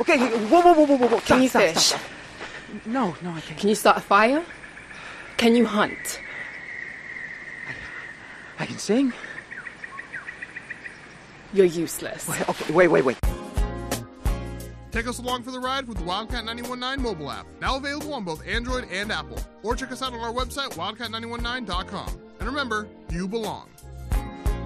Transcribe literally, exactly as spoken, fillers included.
okay. Whoa, whoa, whoa, whoa, whoa. Stop, Can you stop, fish? Stop, stop. No, no, I can't. Can you start a fire? Can you hunt? I can sing. You're useless. Wait, okay, wait, wait, wait. Take us along for the ride with the Wildcat nine one nine mobile app, now available on both Android and Apple. Or check us out on our website, wildcat nine one nine dot com. And remember, you belong.